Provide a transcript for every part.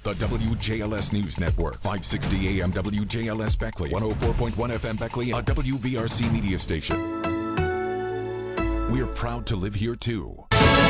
The WJLS News Network, 560 AM WJLS Beckley, 104.1 FM Beckley, a WVRC media station. We're proud to live here, too.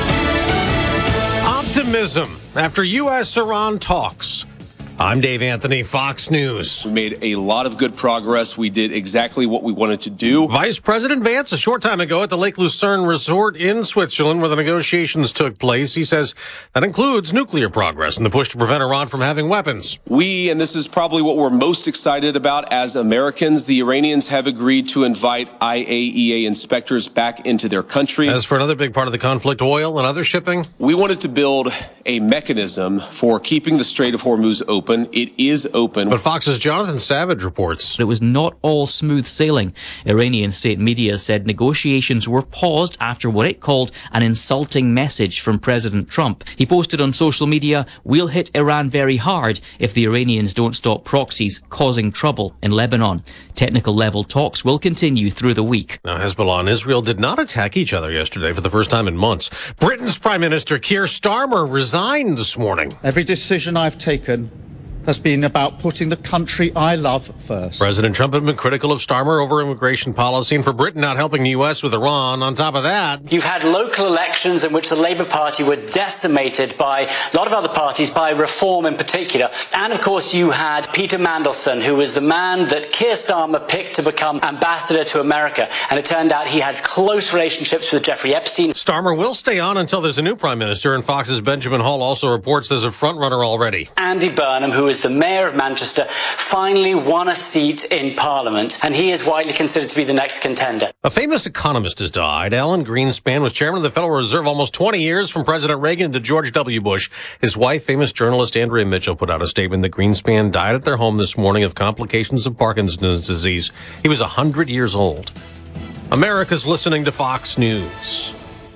Optimism after U.S.-Iran talks. I'm Dave Anthony, Fox News. We made a lot of good progress. We did exactly what we wanted to do. Vice President Vance, a short time ago at the Lake Lucerne Resort in Switzerland where the negotiations took place, he says that includes nuclear progress and the push to prevent Iran from having weapons. We, and this is probably what we're most excited about as Americans, the Iranians have agreed to invite IAEA inspectors back into their country. As for another big part of the conflict, oil and other shipping? We wanted to build a mechanism for keeping the Strait of Hormuz open. It is open. But Fox's Jonathan Savage reports it was not all smooth sailing. Iranian state media said negotiations were paused after what it called an insulting message from President Trump. He posted on social media, "We'll hit Iran very hard if the Iranians don't stop proxies causing trouble in Lebanon." Technical level talks will continue through the week. Now, Hezbollah and Israel did not attack each other yesterday for the first time in months. Britain's Prime Minister Keir Starmer resigned this morning. Every decision I've taken has been about putting the country I love first. President Trump had been critical of Starmer over immigration policy and for Britain not helping the U.S. with Iran. On top of that, you've had local elections in which the Labour Party were decimated by a lot of other parties, by Reform in particular. And, of course, you had Peter Mandelson, who was the man that Keir Starmer picked to become ambassador to America. And it turned out he had close relationships with Jeffrey Epstein. Starmer will stay on until there's a new prime minister, and Fox's Benjamin Hall also reports there's a frontrunner already. Andy Burnham, who is the mayor of Manchester, finally won a seat in Parliament, and he is widely considered to be the next contender. A famous economist has died. Alan Greenspan was chairman of the Federal Reserve almost 20 years, from President Reagan to George W. Bush. His wife, famous journalist Andrea Mitchell, put out a statement that Greenspan died at their home this morning of complications of Parkinson's disease. He was 100 years old. America's listening to Fox News.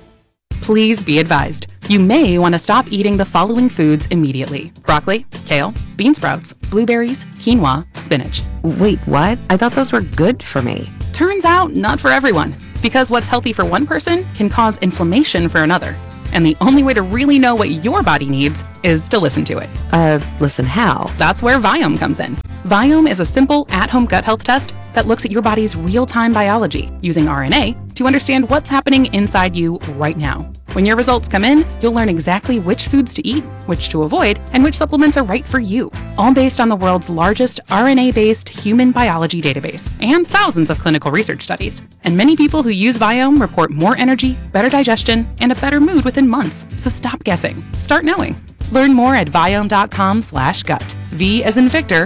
Please be advised. You may want to stop eating the following foods immediately: broccoli, kale, bean sprouts, blueberries, quinoa, spinach. Wait, what? I thought those were good for me. Turns out, not for everyone. Because what's healthy for one person can cause inflammation for another. And the only way to really know what your body needs is to listen to it. Listen how? That's where Viome comes in. Viome is a simple, at-home gut health test that looks at your body's real-time biology using RNA to understand what's happening inside you right now. When your results come in, you'll learn exactly which foods to eat, which to avoid, and which supplements are right for you, all based on the world's largest RNA-based human biology database and thousands of clinical research studies. And many people who use Viome report more energy, better digestion, and a better mood within months. So stop guessing. Start knowing. Learn more at Viome.com/gut. V as in Victor,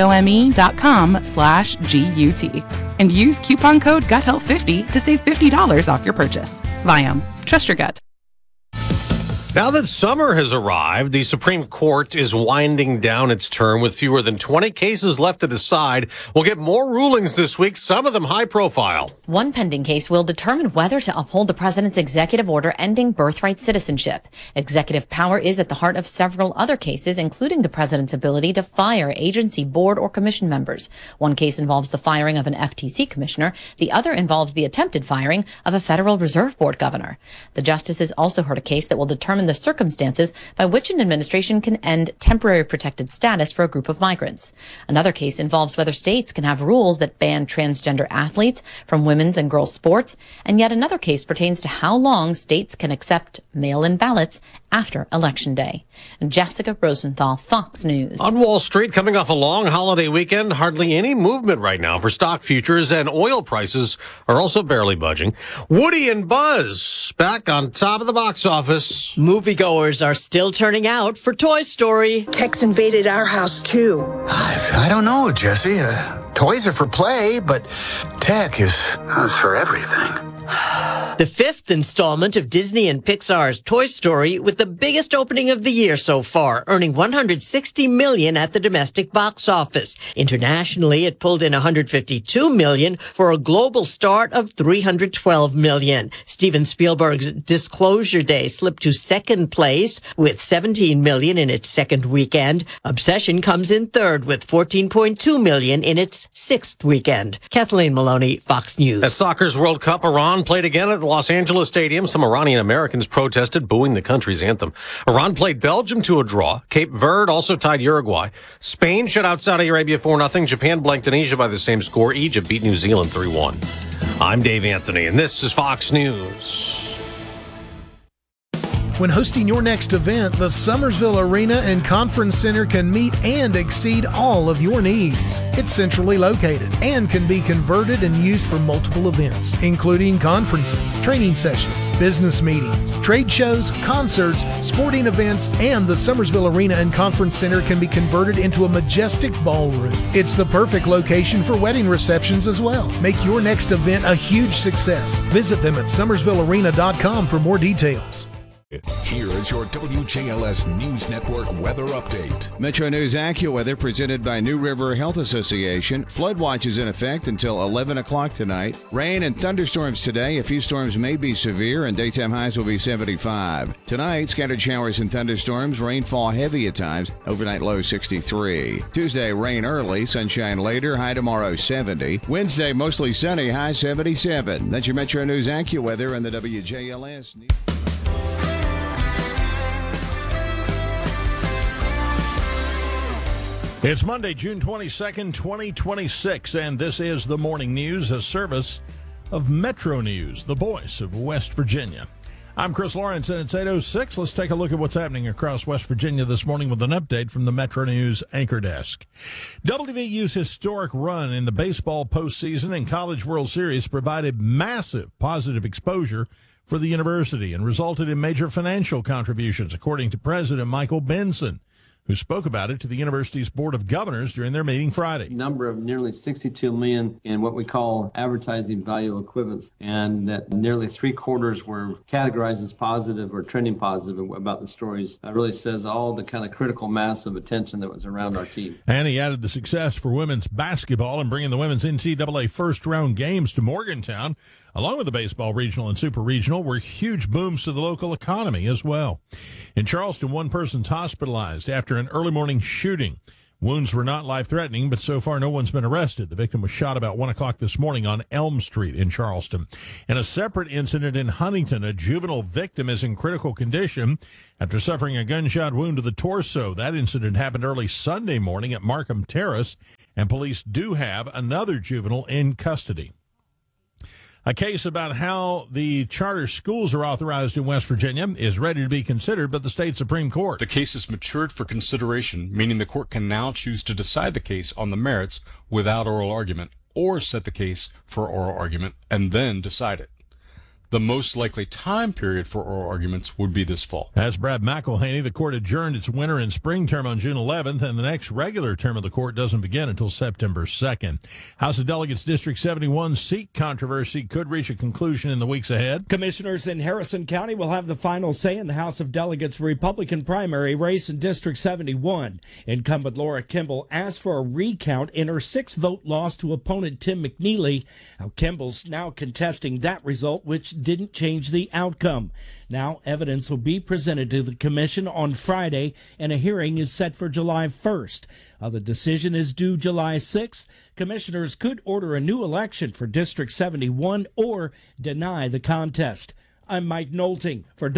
IOME.com/GUT. And use coupon code GUTHEALTH50 to save $50 off your purchase. Viome. Trust your gut. Now that summer has arrived, the Supreme Court is winding down its term with fewer than 20 cases left to decide. We'll get more rulings this week, some of them high profile. One pending case will determine whether to uphold the president's executive order ending birthright citizenship. Executive power is at the heart of several other cases, including the president's ability to fire agency, board, or commission members. One case involves the firing of an FTC commissioner. The other involves the attempted firing of a Federal Reserve Board governor. The justices also heard a case that will determine the circumstances by which an administration can end temporary protected status for a group of migrants. Another case involves whether states can have rules that ban transgender athletes from women's and girls' sports, and yet another case pertains to how long states can accept mail-in ballots after Election Day. Jessica Rosenthal, Fox News. On Wall Street, coming off a long holiday weekend, hardly any movement right now for stock futures, and oil prices are also barely budging. Woody and Buzz back on top of the box office. Moviegoers are still turning out for Toy Story. Tech's invaded our house, too. I don't know, Jesse. Toys are for play, but tech is for everything. The fifth installment of Disney and Pixar's Toy Story with the biggest opening of the year so far, earning $160 million at the domestic box office. Internationally, it pulled in $152 million for a global start of $312 million. Steven Spielberg's Disclosure Day slipped to second place with $17 million in its second weekend. Obsession comes in third with $14.2 million in its sixth weekend. Kathleen Maloney, Fox News. At Soccer's World Cup, Iran Iran played again at the Los Angeles Stadium. Some Iranian Americans protested, booing the country's anthem. Iran played Belgium to a draw. Cape Verde also tied Uruguay. Spain shut out Saudi Arabia 4-0. Japan blanked Tunisia by the same score. Egypt beat New Zealand 3-1. I'm Dave Anthony, and this is Fox News. When hosting your next event, the Summersville Arena and Conference Center can meet and exceed all of your needs. It's centrally located and can be converted and used for multiple events, including conferences, training sessions, business meetings, trade shows, concerts, sporting events, and the Summersville Arena and Conference Center can be converted into a majestic ballroom. It's the perfect location for wedding receptions as well. Make your next event a huge success. Visit them at summersvillearena.com for more details. Here is your WJLS News Network weather update. Metro News AccuWeather presented by New River Health Association. Flood watch is in effect until 11 o'clock tonight. Rain and thunderstorms today. A few storms may be severe and daytime highs will be 75. Tonight, scattered showers and thunderstorms. Rainfall heavy at times. Overnight low 63. Tuesday, rain early. Sunshine later. High tomorrow 70. Wednesday, mostly sunny. High 77. That's your Metro News AccuWeather and the WJLS News. It's Monday, June 22nd, 2026, and this is the Morning News, a service of Metro News, the voice of West Virginia. I'm Chris Lawrence, and it's 8:06. Let's take a look at what's happening across West Virginia this morning with an update from the Metro News anchor desk. WVU's historic run in the baseball postseason and College World Series provided massive positive exposure for the university and resulted in major financial contributions, according to President Michael Benson, who spoke about it to the university's Board of Governors during their meeting Friday. Number of nearly 62 million in what we call advertising value equivalents, and that nearly 3/4 were categorized as positive or trending positive about the stories. That really says all the kind of critical mass of attention that was around our team. And he added the success for women's basketball and bringing the women's NCAA first-round games to Morgantown, along with the baseball regional and super regional, were huge booms to the local economy as well. In Charleston, one person's hospitalized after an early morning shooting. Wounds were not life-threatening, but so far no one's been arrested. The victim was shot about 1 o'clock this morning on Elm Street in Charleston. In a separate incident in Huntington, a juvenile victim is in critical condition after suffering a gunshot wound to the torso. That incident happened early Sunday morning at Markham Terrace, and police do have another juvenile in custody. A case about how the charter schools are authorized in West Virginia is ready to be considered by the state Supreme Court. The case is matured for consideration, meaning the court can now choose to decide the case on the merits without oral argument, or set the case for oral argument and then decide it. The most likely time period for oral arguments would be this fall. As Brad McElhaney, the court adjourned its winter and spring term on June 11th, and the next regular term of the court doesn't begin until September 2nd. House of Delegates District 71 seat controversy could reach a conclusion in the weeks ahead. Commissioners in Harrison County will have the final say in the House of Delegates Republican primary race in District 71. Incumbent Laura Kimball asked for a recount in her 6-vote loss to opponent Tim McNeely. Now Kimball's now contesting that result, which didn't change the outcome. Now evidence will be presented to the commission on Friday, and a hearing is set for July 1st. The decision is due July 6th. Commissioners could order a new election for District 71 or deny the contest. I'm Mike Nolting for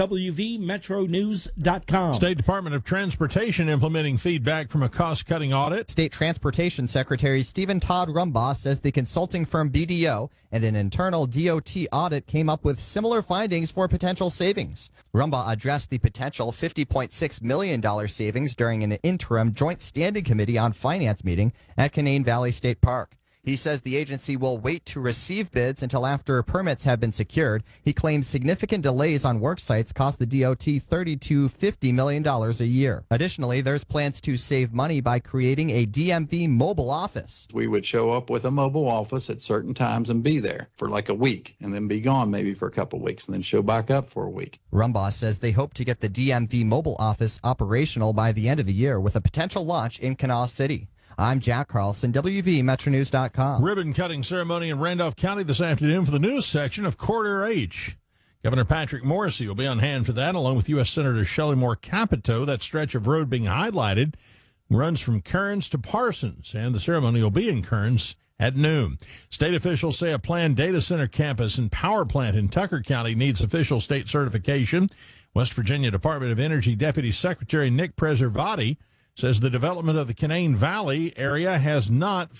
WVMetroNews.com. State Department of Transportation implementing feedback from a cost-cutting audit. State Transportation Secretary Stephen Todd Rumbaugh says the consulting firm BDO and an internal DOT audit came up with similar findings for potential savings. Rumbaugh addressed the potential $50.6 million savings during an interim Joint Standing Committee on Finance meeting at Canaan Valley State Park. He says the agency will wait to receive bids until after permits have been secured. He claims significant delays on work sites cost the DOT $30 to $50 million a year. Additionally, there's plans to save money by creating a DMV mobile office. We would show up with a mobile office at certain times and be there for like a week and then be gone maybe for a couple of weeks and then show back up for a week. Rumbaugh says they hope to get the DMV mobile office operational by the end of the year with a potential launch in Kanawha City. I'm Jack Carlson, WVMetroNews.com. Ribbon-cutting ceremony in Randolph County this afternoon for the news section of Corridor H. Governor Patrick Morrisey will be on hand for that, along with U.S. Senator Shelley Moore Capito. That stretch of road being highlighted runs from Kearns to Parsons, and the ceremony will be in Kearns at noon. State officials say a planned data center campus and power plant in Tucker County needs official state certification. West Virginia Department of Energy Deputy Secretary Nick Preservati says the development of the Canaan Valley area has not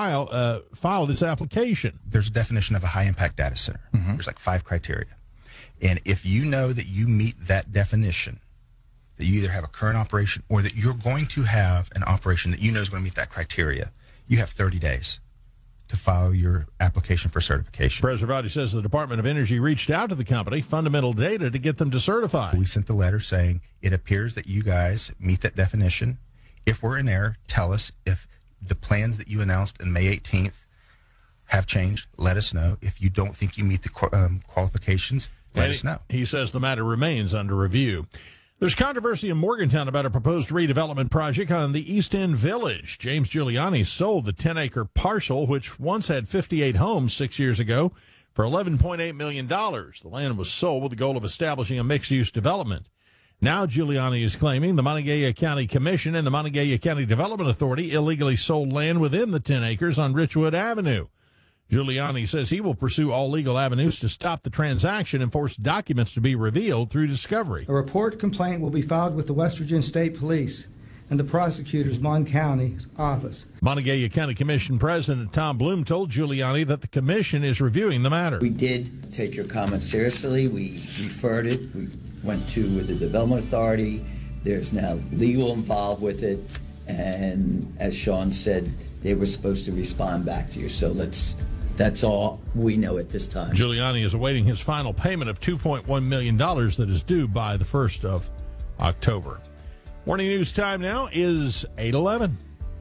filed its application. There's a definition of a high-impact data center. There's like 5 criteria. And if you know that you meet that definition, that you either have a current operation or that you're going to have an operation that you know is going to meet that criteria, you have 30 days to file your application for certification. Preservati says the Department of Energy reached out to the company, Fundamental Data, to get them to certify. We sent the letter saying it appears that you guys meet that definition. If we're in error, tell us. If the plans that you announced on May 18th have changed, let us know. If you don't think you meet the qualifications, let us know. He says the matter remains under review. There's controversy in Morgantown about a proposed redevelopment project on the East End Village. James Giuliani sold the 10-acre parcel, which once had 58 homes 6 years ago, for $11.8 million. The land was sold with the goal of establishing a mixed-use development. Now Giuliani is claiming the Montague County Commission and the Montague County Development Authority illegally sold land within the 10 acres on Richwood Avenue. Giuliani says he will pursue all legal avenues to stop the transaction and force documents to be revealed through discovery. A report complaint will be filed with the West Virginia State Police and the prosecutor's Mon County office. Montague County Commission President Tom Bloom told Giuliani that the commission is reviewing the matter. We did take your comments seriously. We referred it. We went to the Development Authority. There's now legal involved with it. And as Sean said, they were supposed to respond back to you. So that's all we know at this time. Giuliani is awaiting his final payment of $2.1 million that is due by the 1st of October. Morning news time now is 8:11.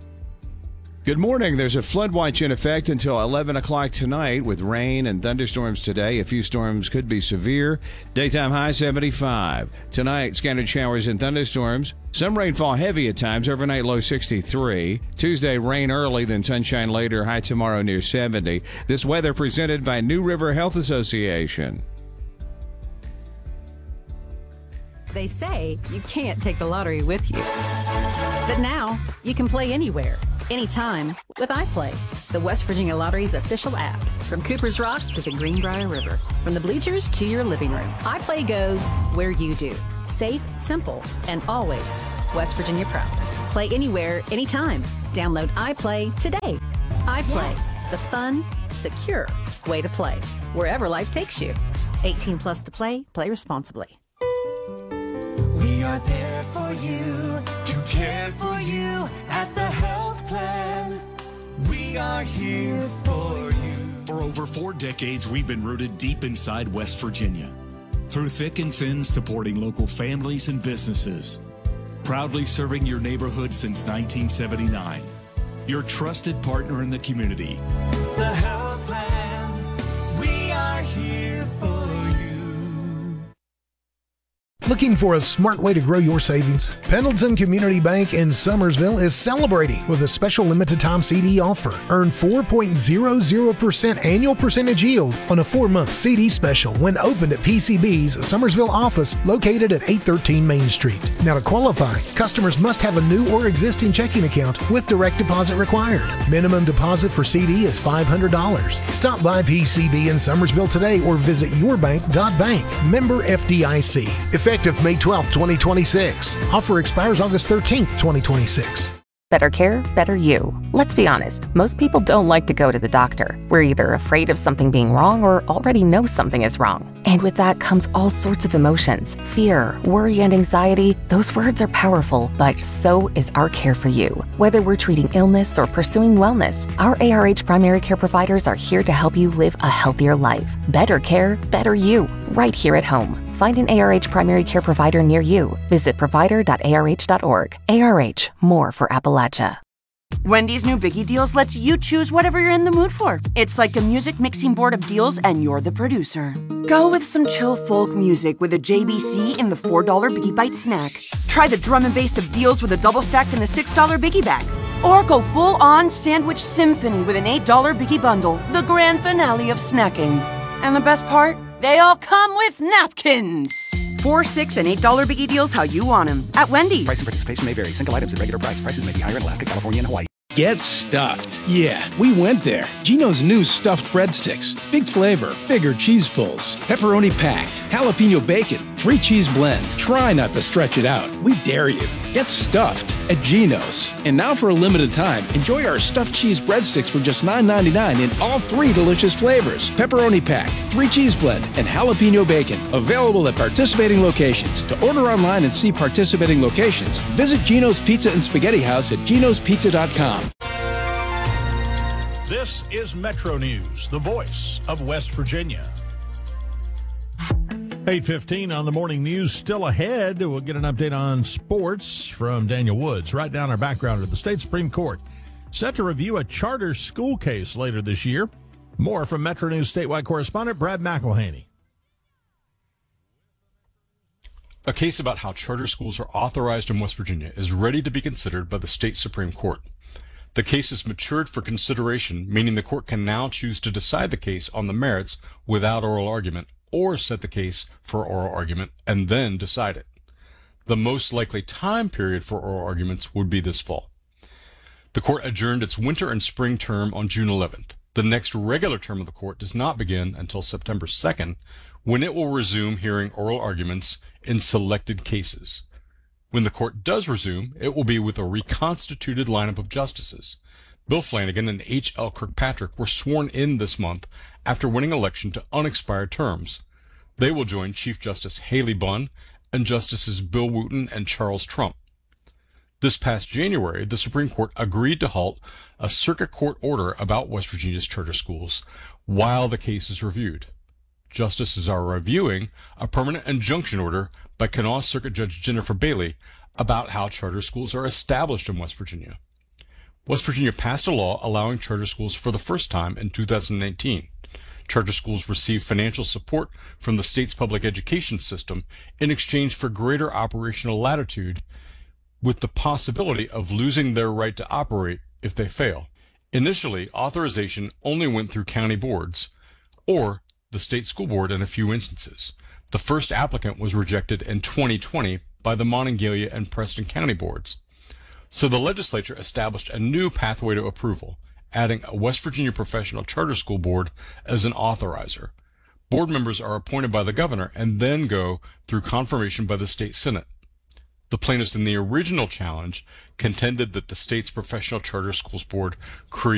Good morning. There's a flood watch in effect until 11 o'clock tonight with rain and thunderstorms today. A few storms could be severe. Daytime high 75. Tonight, scattered showers and thunderstorms. Some rainfall heavy at times. Overnight low 63. Tuesday, rain early, then sunshine later. High tomorrow near 70. This weather presented by New River Health Association. They say you can't take the lottery with you. But now, you can play anywhere, anytime with iPlay, the West Virginia Lottery's official app. From Cooper's Rock to the Greenbrier River, from the bleachers to your living room, iPlay goes where you do. Safe, simple, and always West Virginia proud. Play anywhere, anytime. Download iPlay today. iPlay, the fun, secure way to play, wherever life takes you. 18 plus to play. Play responsibly. We are there for you, to care for you at the health plan. We are here for you. For over 4 decades, we've been rooted deep inside West Virginia. Through thick and thin, supporting local families and businesses. Proudly serving your neighborhood since 1979. Your trusted partner in the community. The health plan, we are here for you. Looking for a smart way to grow your savings? Pendleton Community Bank in Summersville is celebrating with a special limited time CD offer. Earn 4.00% annual percentage yield on a 4-month CD special when opened at PCB's Summersville office located at 813 Main Street. Now to qualify, customers must have a new or existing checking account with direct deposit required. Minimum deposit for CD is $500. Stop by PCB in Summersville today or visit yourbank.bank. Member FDIC. Effective May 12, 2026. Offer expires August 13th, 2026. Better care, better you. Let's be honest, most people don't like to go to the doctor. We're either afraid of something being wrong or already know something is wrong. And with that comes all sorts of emotions. Fear, worry, and anxiety. Those words are powerful, but so is our care for you. Whether we're treating illness or pursuing wellness, our ARH primary care providers are here to help you live a healthier life. Better care, better you. Right here at home. Find an ARH primary care provider near you. Visit provider.arh.org. ARH, more for Appalachia. Wendy's new Biggie Deals lets you choose whatever you're in the mood for. It's like a music mixing board of deals, and you're the producer. Go with some chill folk music with a JBC in the $4 Biggie Bite snack. Try the drum and bass of deals with a double stack in the $6 Biggie Bag. Or go full-on sandwich symphony with an $8 Biggie Bundle, the grand finale of snacking. And the best part? They all come with napkins. $4, $6, and $8 Biggie Deals how you want them at Wendy's. Price and participation may vary. Single items at regular price. Prices may be higher in Alaska, California, and Hawaii. Get stuffed. Yeah, we went there. Geno's new stuffed breadsticks. Big flavor, bigger cheese pulls, pepperoni packed, jalapeno bacon, 3-cheese blend. Try not to stretch it out. We dare you. Get stuffed at Geno's. And now for a limited time, enjoy our stuffed cheese breadsticks for just $9.99 in all 3 delicious flavors. Pepperoni packed, 3-cheese blend, and jalapeno bacon. Available at participating locations. To order online and see participating locations, visit Geno's Pizza and Spaghetti House at genospizza.com. This is Metro News, the voice of West Virginia. 8:15 on the morning news. Still ahead, we'll get an update on sports from Daniel Woods. Right down our background at the state Supreme Court. Set to review a charter school case later this year. More from Metro News statewide correspondent Brad McElhaney. A case about how charter schools are authorized in West Virginia is ready to be considered by the state Supreme Court. The case has matured for consideration, meaning the court can now choose to decide the case on the merits without oral argument, or set the case for oral argument and then decide it. The most likely time period for oral arguments would be this fall. The court adjourned its winter and spring term on June 11th. The next regular term of the court does not begin until September 2nd, when it will resume hearing oral arguments in selected cases. When the court does resume, it will be with a reconstituted lineup of justices. Bill Flanagan and H.L. Kirkpatrick were sworn in this month after winning election to unexpired terms. They will join Chief Justice Haley Bunn and Justices Bill Wooten and Charles Trump. This past January, the Supreme Court agreed to halt a circuit court order about West Virginia's charter schools while the case is reviewed. Justices are reviewing a permanent injunction order by Kanawha Circuit Judge Jennifer Bailey about how charter schools are established in West Virginia. West Virginia passed a law allowing charter schools for the first time in 2019. Charter schools receive financial support from the state's public education system in exchange for greater operational latitude, with the possibility of losing their right to operate if they fail. Initially, authorization only went through county boards or the state school board in a few instances. The first applicant was rejected in 2020 by the Monongalia and Preston County boards. So the legislature established a new pathway to approval, adding a West Virginia Professional Charter School Board as an authorizer. Board members are appointed by the governor and then go through confirmation by the state senate. The plaintiffs in the original challenge contended that the state's Professional Charter Schools Board created